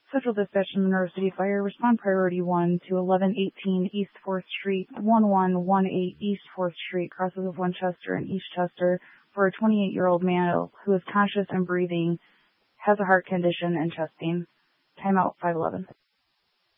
Central Dispatch to Monroe City Fire, respond priority 1 to 1118 East 4th Street, 1118 East 4th Street, crosses of Winchester and East Chester, for a 28-year-old male who is conscious and breathing, has a heart condition and chest pain. Timeout 511.